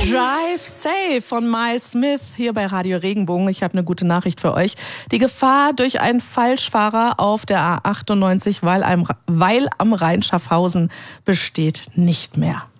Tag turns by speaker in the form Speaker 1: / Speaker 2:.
Speaker 1: Drive Safe von Miles Smith hier bei Radio Regenbogen. Ich habe eine gute Nachricht für euch. Die Gefahr durch einen Falschfahrer auf der A98 Weil am Rhein Schaffhausen besteht nicht mehr.